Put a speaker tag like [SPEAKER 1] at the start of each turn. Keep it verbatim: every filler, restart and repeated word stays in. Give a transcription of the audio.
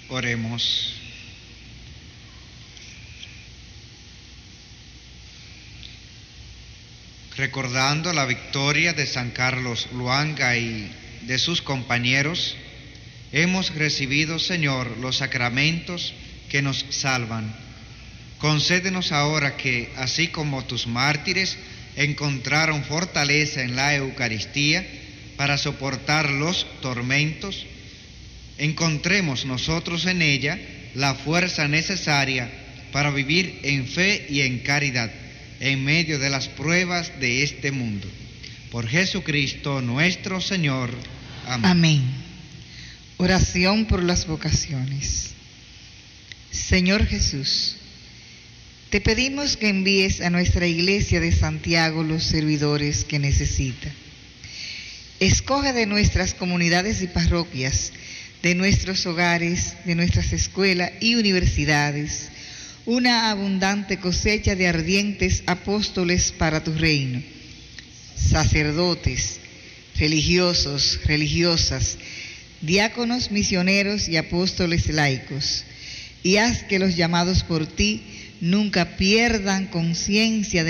[SPEAKER 1] Oremos. Recordando la victoria de San Carlos Luanga y de sus compañeros, hemos recibido, Señor, los sacramentos que nos salvan. Concédenos ahora que, así como tus mártires encontraron fortaleza en la Eucaristía para soportar los tormentos, encontremos nosotros en ella la fuerza necesaria para vivir en fe y en caridad en medio de las pruebas de este mundo. Por Jesucristo nuestro Señor. Amén.
[SPEAKER 2] Amén. Oración por las vocaciones. Señor Jesús, te pedimos que envíes a nuestra Iglesia de Santiago los servidores que necesita. Escoge de nuestras comunidades y parroquias, de nuestros hogares, de nuestras escuelas y universidades, una abundante cosecha de ardientes apóstoles para tu reino, sacerdotes, religiosos, religiosas, diáconos, misioneros y apóstoles laicos, y haz que los llamados por ti nunca pierdan conciencia de